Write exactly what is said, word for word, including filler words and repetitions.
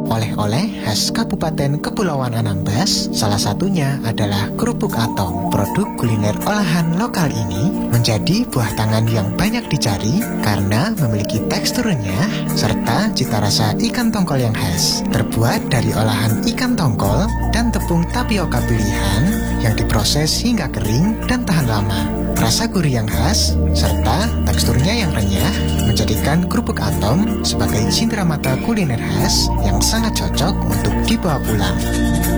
Oleh-oleh khas Kabupaten Kepulauan Anambas, salah satunya adalah kerupuk atong. Produk kuliner olahan lokal ini menjadi buah tangan yang banyak dicari karena memiliki tekstur renyah serta cita rasa ikan tongkol yang khas. Terbuat dari olahan ikan tongkol dan tepung tapioka pilihan yang diproses hingga kering dan tahan lama. Rasa gurih yang khas serta teksturnya yang renyah menjadikan kerupuk atong sebagai cindera mata kuliner khas yang sangat cocok untuk dibawa pulang.